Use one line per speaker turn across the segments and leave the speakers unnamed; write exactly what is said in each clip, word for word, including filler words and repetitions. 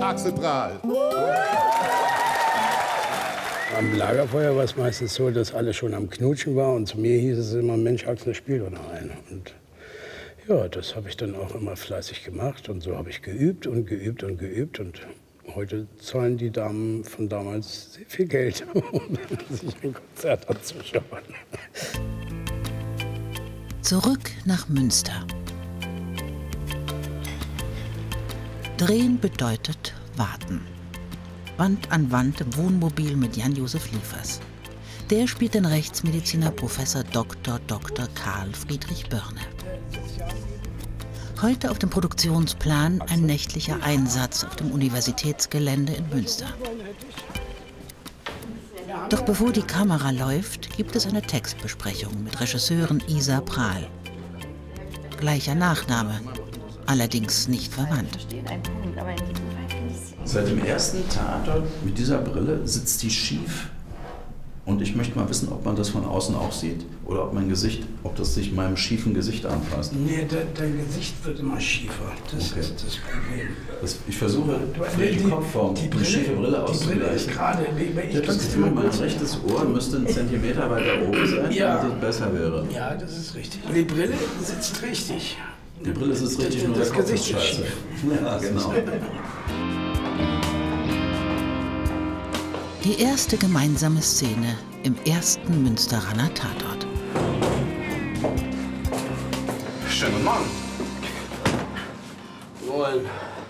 Axel Prahl.
Am Lagerfeuer war es meistens so, dass alle schon am Knutschen war und zu mir hieß es immer, Mensch Axel, spiel doch noch einen. Und ja, das habe ich dann auch immer fleißig gemacht und so habe ich geübt und geübt und geübt und heute zahlen die Damen von damals sehr viel Geld, um sich ein Konzert anzuschauen.
Zurück nach Münster. Drehen bedeutet warten. Wand an Wand im Wohnmobil mit Jan-Josef Liefers. Der spielt den Rechtsmediziner Professor Doktor Doktor Karl Friedrich Börne. Heute auf dem Produktionsplan ein nächtlicher Einsatz auf dem Universitätsgelände in Münster. Doch bevor die Kamera läuft, gibt es eine Textbesprechung mit Regisseurin Isa Prahl. Gleicher Nachname, allerdings nicht verwandt.
Seit dem ersten Tatort mit dieser Brille sitzt die schief. Und ich möchte mal wissen, ob man das von außen auch sieht oder ob mein Gesicht, ob das sich meinem schiefen Gesicht anpasst.
Nee, de, dein Gesicht wird immer schiefer. Das
Okay.
ist das Problem.
Das, ich versuche, die, die Kopfform, die, die schiefe Brille auszugleichen.
Die Brille ist gerade. Ich
Ich habe das Gefühl, mein rechtes Ohr müsste einen Zentimeter weiter oben sein,
Ja.
damit es besser wäre.
Ja, das ist richtig. Die Brille sitzt richtig.
Die Brille sitzt richtig, nur
das
der Kopf
Gesicht
ist
ist
scheiße.
schief.
Ja, genau.
Die erste gemeinsame Szene im ersten Münsteraner Tatort.
Schönen guten Morgen.
Moin.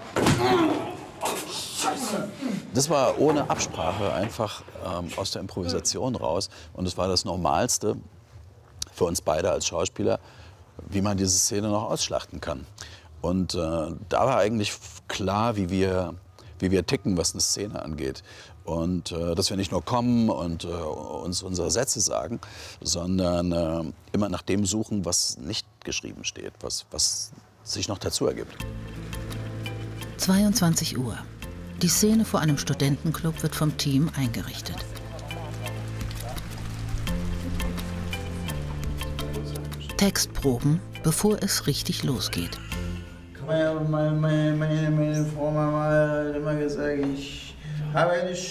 Das war ohne Absprache einfach ähm, aus der Improvisation raus. Und es war das Normalste für uns beide als Schauspieler, wie man diese Szene noch ausschlachten kann. Und äh, da war eigentlich klar, wie wir, wie wir ticken, was eine Szene angeht. Und äh, dass wir nicht nur kommen und äh, uns unsere Sätze sagen, sondern äh, immer nach dem suchen, was nicht geschrieben steht, was, was sich noch dazu ergibt.
zweiundzwanzig Uhr. Die Szene vor einem Studentenclub wird vom Team eingerichtet. Textproben, bevor es richtig losgeht.
Meine, meine, meine, meine Frau Mama hat immer gesagt, ich habe eine